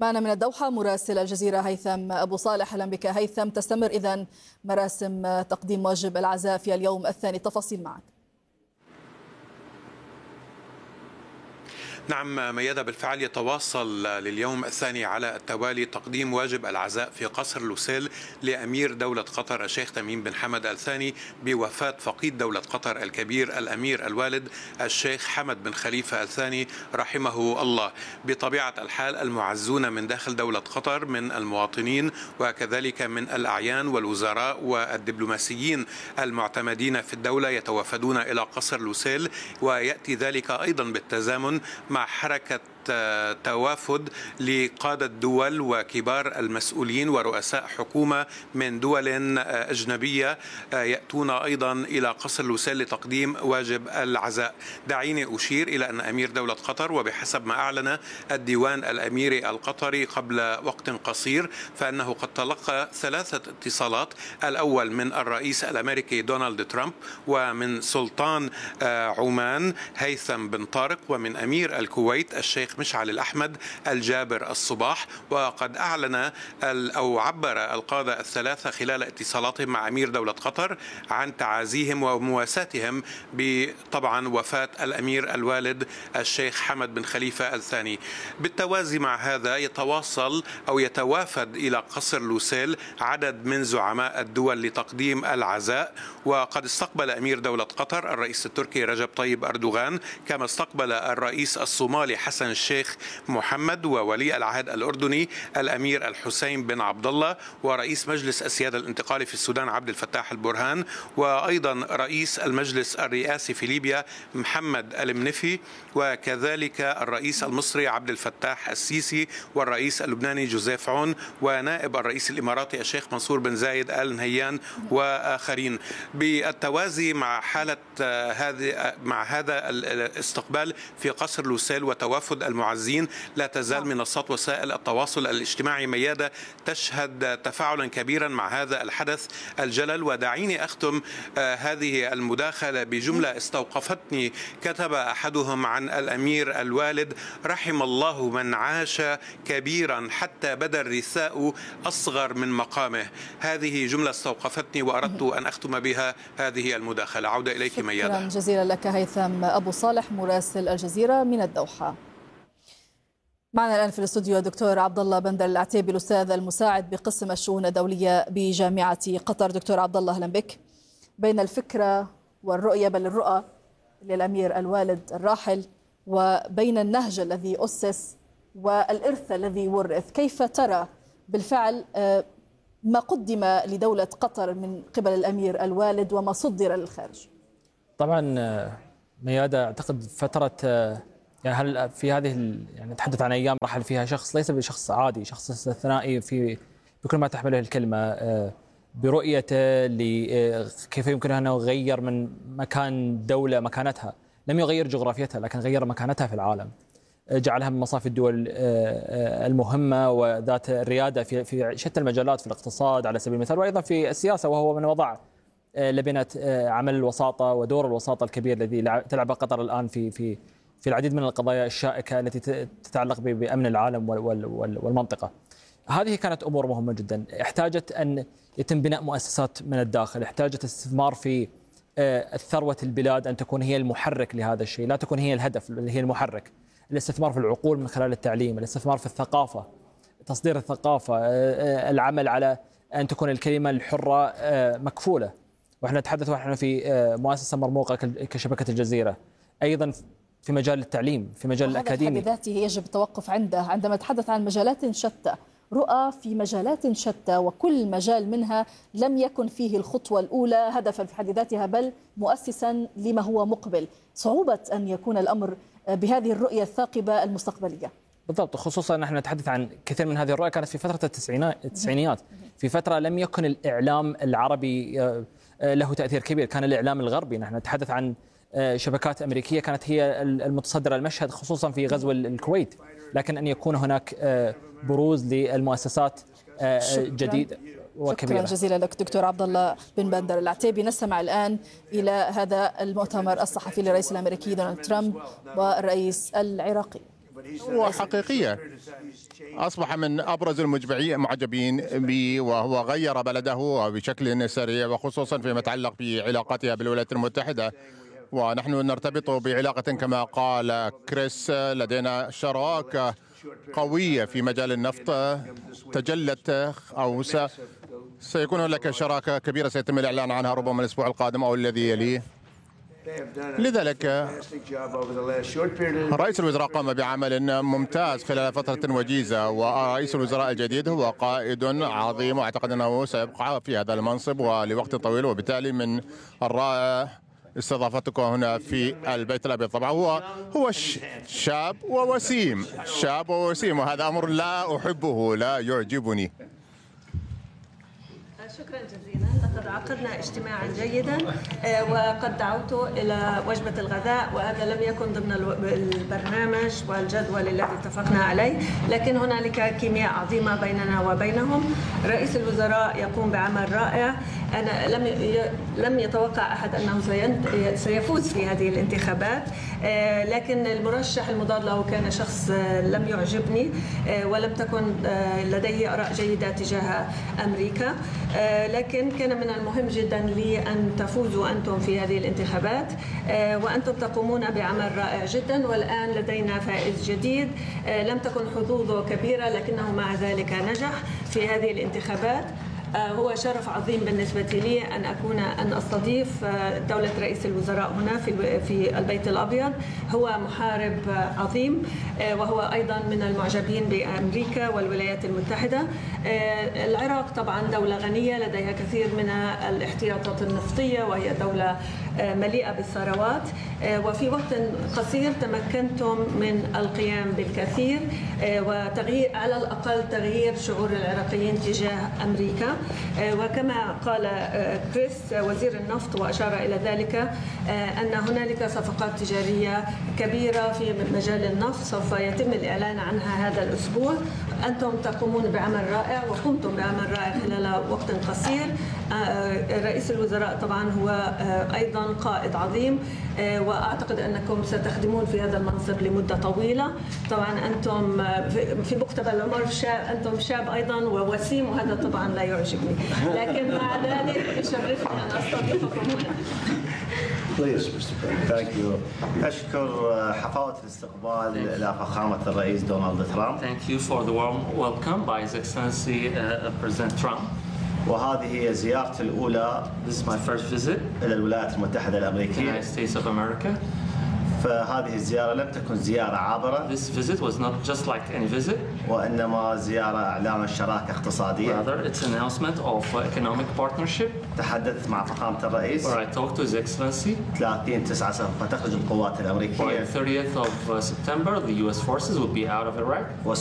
معنا من الدوحة مراسل الجزيرة هيثم أبو صالح. أهلا بك هيثم. تستمر إذن مراسم تقديم واجب العزاء في اليوم الثاني، التفاصيل معك. نعم ميادة، بالفعل يتواصل لليوم الثاني على التوالي تقديم واجب العزاء في قصر لوسيل لأمير دولة قطر الشيخ تميم بن حمد آل ثاني بوفاة فقيد دولة قطر الكبير الأمير الوالد الشيخ حمد بن خليفة آل ثاني رحمه الله. بطبيعة الحال المعزون من داخل دولة قطر من المواطنين وكذلك من الأعيان والوزراء والدبلوماسيين المعتمدين في الدولة يتوافدون إلى قصر لوسيل، ويأتي ذلك أيضا بالتزامن مع حركة توافد لقادة دول وكبار المسؤولين ورؤساء حكومة من دول أجنبية يأتون أيضا إلى قصر لوسيل لتقديم واجب العزاء. دعيني أشير إلى أن أمير دولة قطر، وبحسب ما أعلن الديوان الأميري القطري قبل وقت قصير، فإنه قد تلقى 3 اتصالات، الأول من الرئيس الأمريكي دونالد ترامب، ومن سلطان عمان هيثم بن طارق، ومن أمير الكويت الشيخ مشعل الأحمد الجابر الصباح. وقد أعلن أو عبر القادة الثلاثة خلال اتصالاتهم مع أمير دولة قطر عن تعازيهم ومواساتهم بطبعا وفاة الأمير الوالد الشيخ حمد بن خليفة آل ثاني. بالتوازي مع هذا يتواصل أو يتوافد إلى قصر لوسيل عدد من زعماء الدول لتقديم العزاء، وقد استقبل أمير دولة قطر الرئيس التركي رجب طيب أردوغان، كما استقبل الرئيس الصومالي حسن الشيخ محمد، وولي العهد الأردني الأمير الحسين بن عبد الله، ورئيس مجلس السيادة الانتقالي في السودان عبد الفتاح البرهان، وأيضا رئيس المجلس الرئاسي في ليبيا محمد المنفي، وكذلك الرئيس المصري عبد الفتاح السيسي، والرئيس اللبناني جوزيف عون، ونائب الرئيس الإماراتي الشيخ منصور بن زايد آل نهيان وآخرين. بالتوازي مع هذا الاستقبال في قصر لوسيل وتوافد المعزين، لا تزال منصات وسائل التواصل الاجتماعي ميادة تشهد تفاعلا كبيرا مع هذا الحدث الجلل. ودعيني أختم هذه المداخلة بجملة استوقفتني، كتب أحدهم عن الأمير الوالد: رحم الله من عاش كبيرا حتى بدا الرثاء أصغر من مقامه. هذه جملة استوقفتني وأردت أن أختم بها هذه المداخلة. عودة إليك ميادة. شكرا جزيلا لك هيثم أبو صالح مراسل الجزيرة من الدوحة. معنا الآن في الاستوديو الدكتور عبد الله بندر العتيبي، الأستاذ المساعد بقسم الشؤون الدولية بجامعة قطر. دكتور عبد الله أهلا بك. بين الفكرة والرؤية، بل الرؤى للأمير الوالد الراحل، وبين النهج الذي أسس والإرث الذي ورث، كيف ترى بالفعل ما قدم لدولة قطر من قبل الأمير الوالد وما صدر للخارج؟ طبعا ميادة، أعتقد فترة يعني هل في هذه يعني نتحدث عن أيام رحل فيها شخص ليس بشخص عادي، شخص استثنائي بكل ما تحمله الكلمة، برؤيته كيف يمكن أن يغير من مكان دولة مكانتها. لم يغير جغرافيتها لكن غير مكانتها في العالم، جعلها من مصاف الدول المهمة وذات الريادة في شتى المجالات، في الاقتصاد على سبيل المثال، وأيضا في السياسة، وهو من وضع لبنة عمل الوساطة ودور الوساطة الكبير الذي تلعب قطر الآن في العديد من القضايا الشائكة التي تتعلق بأمن العالم والمنطقة. هذه كانت أمور مهمة جدا، احتاجت أن يتم بناء مؤسسات من الداخل، احتاجت استثمار في الثروة البلاد أن تكون هي المحرك لهذا الشيء، لا تكون هي الهدف، اللي هي المحرك. الاستثمار في العقول من خلال التعليم، الاستثمار في الثقافة، تصدير الثقافة، العمل على أن تكون الكلمة الحرة مكفولة. وإحنا نتحدث ونحن في مؤسسة مرموقة كشبكة الجزيرة، أيضا في مجال التعليم، في مجال الأكاديمي. هذا بذاته يجب التوقف عنده عندما نتحدث عن مجالات شتى، رؤى في مجالات شتى، وكل مجال منها لم يكن فيه الخطوة الأولى هدفا في حد ذاتها، بل مؤسسا لما هو مقبل. صعوبة أن يكون الأمر بهذه الرؤية الثاقبة المستقبلية. بالضبط، خصوصا نحن نتحدث عن كثير من هذه الرؤى كانت في فترة التسعينيات، في فترة لم يكن الإعلام العربي له تأثير كبير، كان الإعلام الغربي. نحن نتحدث عن شبكات أمريكية كانت هي المتصدرة المشهد، خصوصا في غزو الكويت، لكن أن يكون هناك بروز للمؤسسات جديدة وكبيرة. شكرا جزيلا لك دكتور عبد الله بن بندر العتيبي. نستمع الآن إلى هذا المؤتمر الصحفي للرئيس الأمريكي دونالد ترامب والرئيس العراقي. وحقيقية. أصبح من أبرز المعجبين به، وهو غير بلده بشكل سريع، وخصوصا فيما يتعلق بعلاقتها بالولايات المتحدة. ونحن نرتبط بعلاقة كما قال كريس، لدينا شراكة قوية في مجال النفط تجلت، أو سيكون هناك شراكة كبيرة سيتم الإعلان عنها ربما الأسبوع القادم أو الذي يليه. لذلك رئيس الوزراء قام بعمل ممتاز خلال فترة وجيزة، ورئيس الوزراء الجديد هو قائد عظيم، وأعتقد أنه سيبقى في هذا المنصب ولوقت طويل. وبالتالي من الرائع استضافتك هنا في البيت الأبيض. طبعا هو شاب ووسيم، شاب ووسيم، وهذا أمر لا أحبه، لا يعجبني. شكرا جزيلا. لقد عقدنا اجتماعا جيدا وقد دعوت إلى وجبة الغداء، وهذا لم يكن ضمن البرنامج والجدول الذي اتفقنا عليه، لكن هنالك كيمياء عظيمة بيننا وبينهم. رئيس الوزراء يقوم بعمل رائع. أنا لم يتوقع أحد أنه سيفوز في هذه الانتخابات، لكن المرشح المضاد له كان شخص لم يعجبني، ولم تكن لديه آراء جيدة تجاه أمريكا، لكن كان من المهم جدا لي أن تفوزوا أنتم في هذه الانتخابات، وأنتم تقومون بعمل رائع جدا. والآن لدينا فائز جديد لم تكن حظوظه كبيرة، لكنه مع ذلك نجح في هذه الانتخابات. هو شرف عظيم بالنسبة لي أن أستضيف دولة رئيس الوزراء هنا في البيت الأبيض. هو محارب عظيم، وهو أيضا من المعجبين بأمريكا والولايات المتحدة. العراق طبعا دولة غنية لديها كثير من الاحتياطات النفطية، وهي دولة مليئة بالثروات، وفي وقت قصير تمكنتم من القيام بالكثير وتغيير، على الأقل تغيير شعور العراقيين تجاه أمريكا. وكما قال كريس وزير النفط وأشار إلى ذلك، أن هنالك صفقات تجارية كبيرة في مجال النفط سوف يتم الإعلان عنها هذا الأسبوع. أنتم تقومون بعمل رائع، وقمتم بعمل رائع خلال وقت قصير. رئيس الوزراء طبعا هو أيضا قائد عظيم، وأعتقد أنكم ستخدمون في هذا المنصب لمدة طويلة. طبعا أنتم في مقتبل العمر أنتم شاب أيضا ووسيم، وهذا طبعا لا يعجبني، لكن مع ذلك يشرفني أن أستضيفكم هنا. Please, Mr. President. Thank you. أشكر حفاوة الاستقبال لفخامة الرئيس دونالد ترامب. Thank you for the warm welcome by His Excellency President Trump. وهذه هي زيارتي الأولى. This is my first visit إلى الولايات المتحدة الأمريكية. United States of America. فهذه الزيارة لم تكن زيارة عابرة. This visit was not just like any visit. وإنما زيارة إعلان الشراكة اقتصادية. Rather, it's an announcement of economic partnership. تحدثت مع فخامة الرئيس. Where I talked to His Excellency. 30/9 سوف تخرج القوات الأمريكية. By 30th of September, the U.S. forces will be out of Iraq.